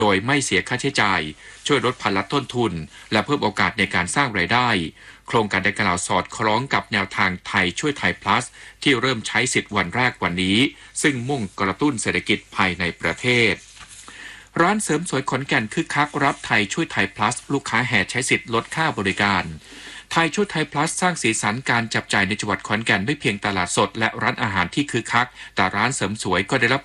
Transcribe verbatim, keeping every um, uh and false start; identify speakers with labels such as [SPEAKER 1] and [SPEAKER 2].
[SPEAKER 1] โดยไม่เสียค่าใช้จ่ายช่วยลดภาระต้นทุนและเพิ่มโอกาสในการสร้างรายได้โครงการดังกล่าวสอดคล้องกับแนวทางไทยช่วยไทย plus ที่เริ่มใช้สิทธิ์วันแรกวันนี้ซึ่งมุ่งกระตุ้นเศรษฐกิจภายในประเทศร้านเสริมสวยขอนแก่นคึกคักรับไทยช่วยไทย plus ลูกค้าแห่ใช้สิทธิ์ลดค่าบริการไทยช่วยไทย plus สร้างสีสันการจับจ่ายในจังหวัดขอนแก่นไม่เพียงตลาดสดและร้านอาหารที่คึกคักแต่ร้านเสริมสวยก็ได้รับ